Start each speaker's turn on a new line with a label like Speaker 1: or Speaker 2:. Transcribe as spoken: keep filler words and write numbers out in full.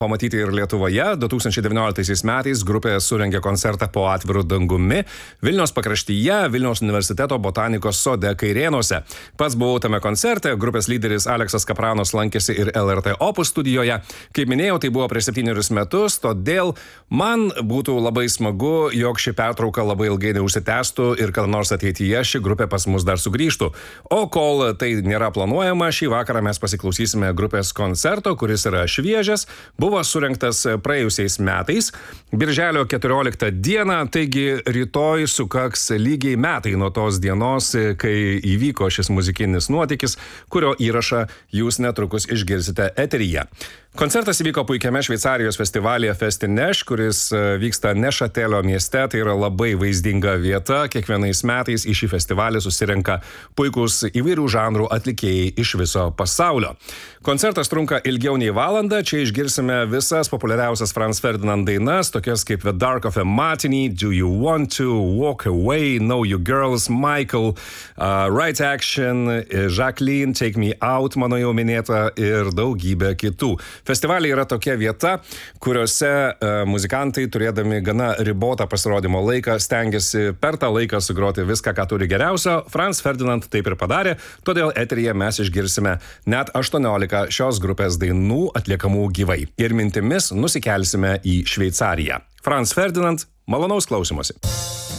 Speaker 1: pamatyti ir Lietuvoje. du tūkstančiai devynioliktaisiais metais grupė surengė koncertą po atviru dangumi Vilniaus pakraštyje, Vilniaus universiteto botanikos sode Kairėnuose. Pats buvau tame koncerte, grupės lyderis Aleksas Kapranos lankėsi ir L R T Opus studijoje. Kaip minėjau, tai buvo prieš septynerius metus, todėl man būtų labai smagu, jog ši pertrauka labai ilgai neužsitęstų ir kad nors ateityje ši grupė pas mus dar sugrįžtų. O kol tai nėra planuojama, šį vakarą mes pasiklausysime grupės koncerto, kuris yra šviežias, buvo surengtas praėjusiais metais, birželio keturioliktą dieną, taigi rytoj sukaks lygiai metai nuo tos dienos, kai įvyko šis muzikinis nuotykis, kurio įrašą jūs netrukus išgirsite eteryje. Koncertas įvyko puikiame Šveicarijos festivalyje Festineš, kuris vyksta Nešatelio mieste, tai yra labai vaizdinga vieta, kiekvienais metais į šį festivalį susirenka puikus įvairių žanrų atlikėjai iš viso pasaulio. Koncertas trunka ilgiau nei valandą, čia išgirsime visas populiariausias Franz Ferdinand dainas, tokias kaip The Dark of a Matinee, Do You Want To, Walk Away, Know You Girls, Michael, uh, Right Action, Jacqueline, Take Me Out, mano jau minėta, ir daugybė kitų. Festivaliai yra tokia vieta, kuriuose uh, muzikantai, turėdami gana ribotą pasirodymo laiką, stengiasi per tą laiką sugroti viską, ką turi geriausio. Franz Ferdinand taip ir padarė, todėl eteryje mes išgirsime net aštuoniolika šios grupės dainų atliekamų gyvai. Ir mintimis nusikelsime į Šveicariją. Franz Ferdinand, malonaus klausymosi.